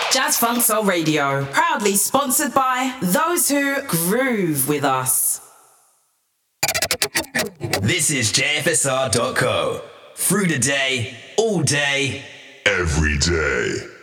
Jazz Funk Soul Radio, proudly sponsored by those who groove with us. This is JFSR.co. Through the day, all day, every day.